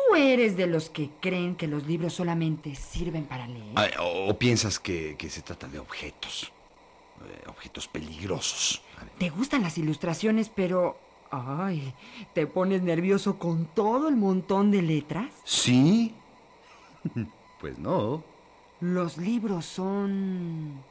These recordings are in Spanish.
eres de los que creen que los libros solamente sirven para leer? Ay, ¿o piensas que se trata de objetos? Objetos peligrosos. Te gustan las ilustraciones, pero... Ay, ¿te pones nervioso con todo el montón de letras? ¿Sí? Pues no. Los libros son...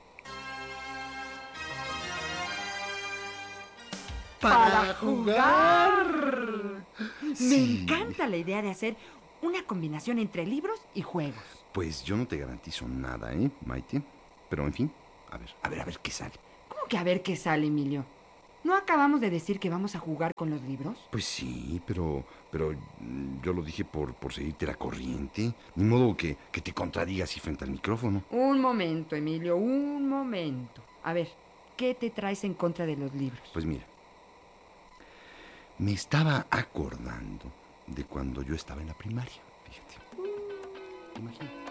¡Para jugar! Me Sí. encanta la idea de hacer una combinación entre libros y juegos. Pues yo no te garantizo nada, Maite? Pero en fin, a ver qué sale. ¿Cómo que a ver qué sale, Emilio? ¿No acabamos de decir que vamos a jugar con los libros? Pues sí, pero yo lo dije por seguirte la corriente. Ni modo que te contradigas así frente al micrófono. Un momento, Emilio, un momento. A ver, ¿qué te traes en contra de los libros? Pues mira, me estaba acordando de cuando yo estaba en la primaria, fíjate. Imagínate.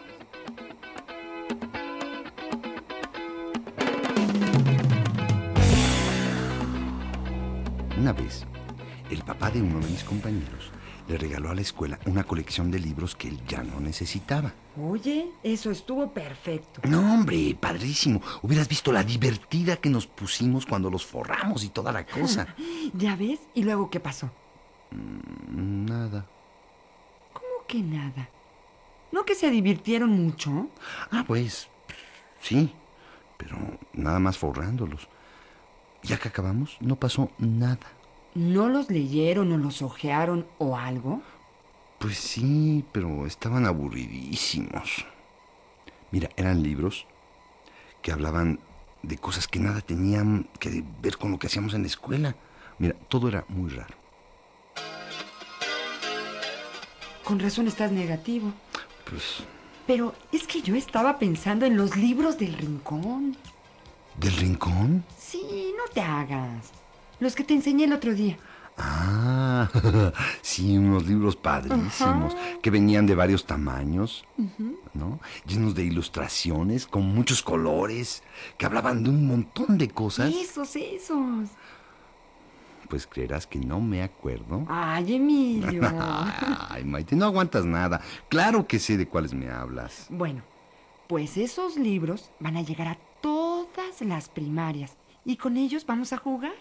Una vez, el papá de uno de mis compañeros le regaló a la escuela una colección de libros que él ya no necesitaba. Oye, eso estuvo perfecto. No, hombre, padrísimo. Hubieras visto la divertida que nos pusimos cuando los forramos y toda la cosa. ¿Ya ves? ¿Y luego qué pasó? Nada. ¿Cómo que nada? ¿No que se divirtieron mucho? Ah, pues, sí, pero nada más forrándolos. Ya que acabamos, no pasó nada. ¿No los leyeron o los hojearon o algo? Pues sí, pero estaban aburridísimos. Mira, eran libros que hablaban de cosas que nada tenían que ver con lo que hacíamos en la escuela. Mira, todo era muy raro. Con razón estás negativo. Pues, Pero es que yo estaba pensando en los libros del Rincón. ¿del Rincón? Sí, no te hagas. Los que te enseñé el otro día. Ah, sí, unos libros padrísimos. Ajá. Que venían de varios tamaños, ¿no? Llenos de ilustraciones, con muchos colores, que hablaban de un montón de cosas. Esos. Pues creerás que no me acuerdo. Ay, Emilio. Ay, Maite, no aguantas nada. Claro que sé de cuáles me hablas. Bueno, pues esos libros van a llegar a todas las primarias y con ellos vamos a jugar.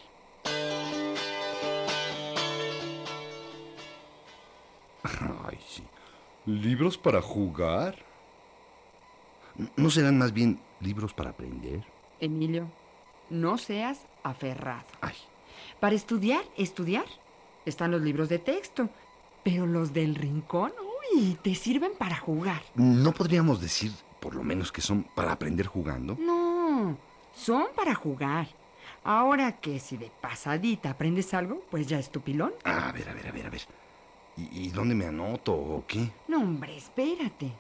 Ay, sí. ¿Libros para jugar? ¿No serán más bien libros para aprender? Emilio, no seas aferrado. Ay, Para estudiar, están los libros de texto. Pero los del Rincón, uy, te sirven para jugar. ¿no podríamos decir, por lo menos, que son para aprender jugando? No, son para jugar. Ahora que si de pasadita aprendes algo, pues ya es tu pilón. A ver. ¿Y dónde me anoto o qué? No, hombre, espérate.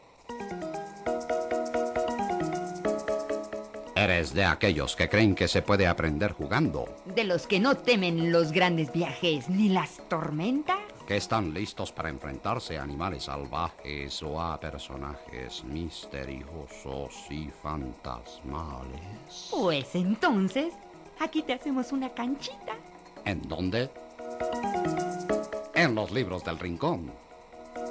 ¿Eres de aquellos que creen que se puede aprender jugando? De los que no temen los grandes viajes ni las tormentas. ¿Que están listos para enfrentarse a animales salvajes o a personajes misteriosos y fantasmales? Pues entonces, aquí te hacemos una canchita. ¿En dónde? En los libros del Rincón.